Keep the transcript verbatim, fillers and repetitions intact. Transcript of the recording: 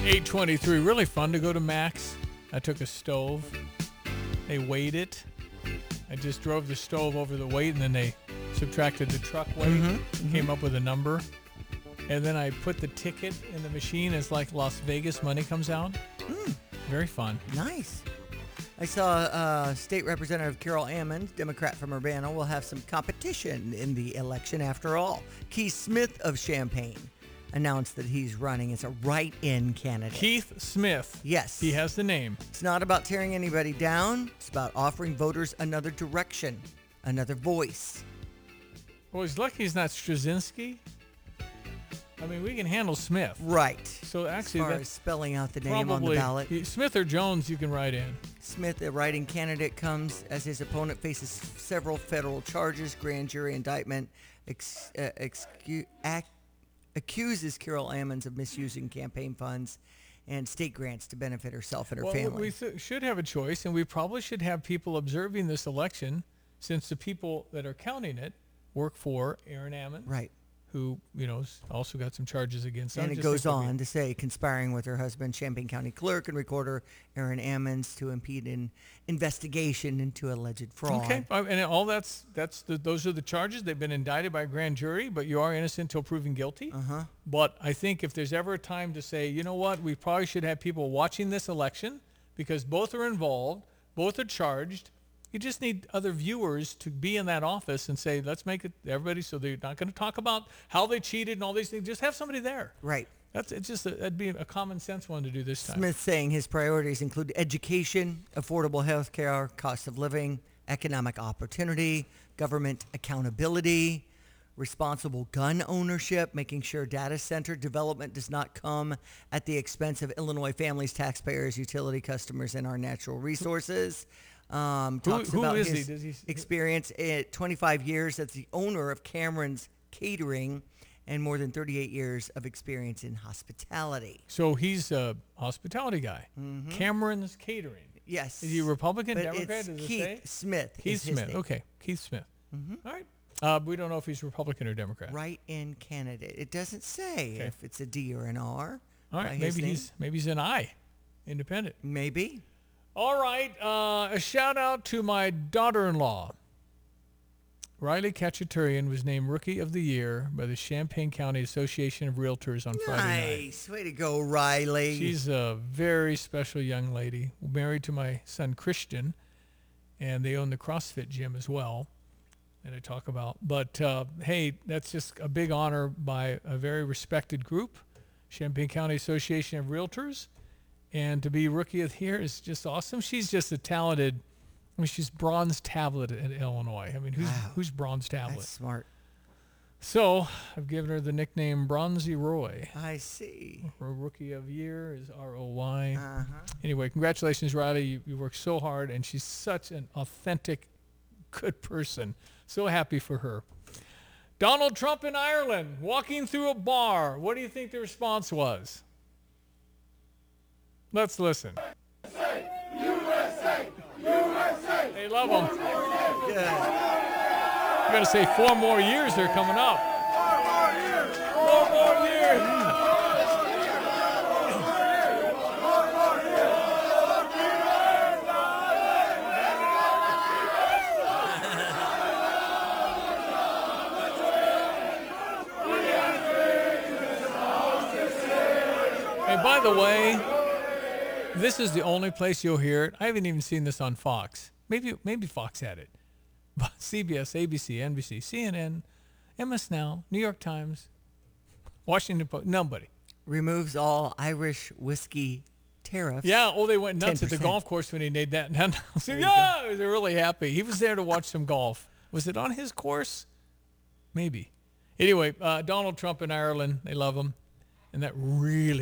eight twenty-three. Really fun to go to Max. I took a stove. They weighed it. I just drove the stove over the weight, and then they subtracted the truck weight, Mm-hmm, mm-hmm. came up with a number. And then I put the ticket in the machine as like Las Vegas money comes out. Mm. Very fun. Nice. I saw uh, State Representative Carol Ammons, Democrat from Urbana, will have some competition in the election after all. Keith Smith of Champaign announced that he's running as a write-in candidate. Keith Smith. Yes. He has the name. It's not about tearing anybody down. It's about offering voters another direction, another voice. Well, he's lucky he's not Straczynski. I mean, we can handle Smith. Right. So actually, as far that's as spelling out the name on the probably ballot. he- Smith or Jones, you can write in. Smith, a writing candidate, comes as his opponent faces several federal charges, grand jury indictment, ex, uh, excu- ac- accuses Carol Ammons of misusing campaign funds and state grants to benefit herself and her Well, family. we th- should have a choice, and we probably should have people observing this election, since the people that are counting it work for Aaron Ammons, right. who, you know, s- also got some charges against him. And it Just goes think we'll be- on to say, conspiring with her husband, Champaign County Clerk and Recorder Aaron Ammons, to impede an investigation into alleged fraud. Okay, uh, and all that's that's the, those are the charges. They've been indicted by a grand jury, but you are innocent until proven guilty. Uh-huh. But I think if there's ever a time to say, you know what, we probably should have people watching this election because both are involved, both are charged. You just need other viewers to be in that office and say, let's make it everybody so they're not going to talk about how they cheated and all these things. Just have somebody there. Right. That's it's just a, that'd be a common sense one to do this time. Smith saying his priorities include education, affordable health care, cost of living, economic opportunity, government accountability, responsible gun ownership, making sure data center development does not come at the expense of Illinois families, taxpayers, utility customers, and our natural resources. Um, Who- talks who about is he? his Does he- experience at twenty-five years as the owner of Cameron's Catering and more than thirty-eight years of experience in hospitality. So he's a hospitality guy. Mm-hmm. Cameron's Catering. Yes. Is he Republican, but Democrat? It's Does it Keith say? Smith. Keith is his Smith. name. Okay, Keith Smith. Mhm. All right. Uh, we don't know if he's Republican or Democrat. Write-in candidate. It doesn't say Okay. if it's a D or an R. All by right. his Maybe name. he's maybe he's an I, independent. Maybe. All right. Uh, a shout out to my daughter-in-law. Riley Kachaturian was named Rookie of the Year by the Champaign County Association of Realtors on Friday night. Nice. Way to go, Riley. She's a very special young lady, married to my son Christian, and they own the CrossFit gym as well that I talk about. But uh, hey, that's just a big honor by a very respected group, Champaign County Association of Realtors, and to be Rookie of the Year is just awesome. She's just a talented. I mean, she's bronze tablet in Illinois. I mean, who's Wow. who's bronze tablet? That's smart. So I've given her the nickname Bronzy Roy. I see. Her Rookie of the Year is R O Y. Uh-huh. Anyway, congratulations, Riley. You, you worked so hard, and she's such an authentic, good person. So happy for her. Donald Trump in Ireland, walking through a bar. What do you think the response was? Let's listen. U S A! U S A! They love him. Good. You got to say four more years are coming up. Four more years. Hey, by the way, this is the only place you'll hear it. I haven't even seen this on Fox. Maybe maybe Fox had it. But C B S, A B C, N B C, C N N, M S Now, New York Times, Washington Post, nobody. Removes all Irish whiskey tariffs. Yeah, oh, they went nuts at the ten percent. golf course when he made that announcement. you Yeah, they're really happy. He was there to watch some golf. Was it on his course? Maybe. Anyway, uh, Donald Trump in Ireland, they love him. And that really